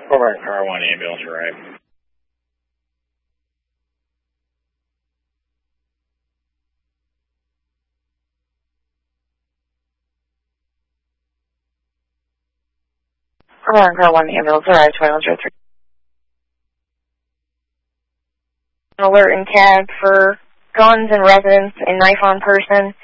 Over at car 1 ambulance, right. Over on car 1 ambulance, arrive 2103. Alert and tab for guns in residence and knife on person.